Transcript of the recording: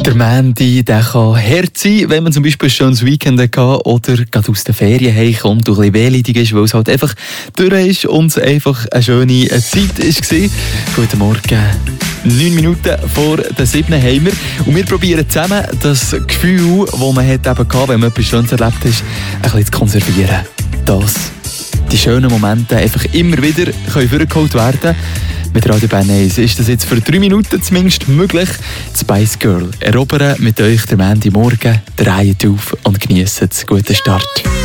Der Mandy, der kann hart sein, wenn man zum Beispiel schon ein Weekend hatte oder gerade aus den Ferien heimkommt und ein bisschen wehleidig ist, weil es halt einfach durch ist und es einfach eine schöne Zeit war. Guten Morgen. 9 Minuten vor der 7 haben wir. Und wir probieren zusammen, das Gefühl, das man hat eben gehabt, wenn man etwas Schönes erlebt hat, ein bisschen zu konservieren. Die schönen Momente einfach immer wieder vorgeholt werden können. Mit Radio Bern 1 ist das jetzt für 3 Minuten zumindest möglich. Spice Girl erobern mit euch der Mandy morgen. Dreht auf und genießt es. Guten Start.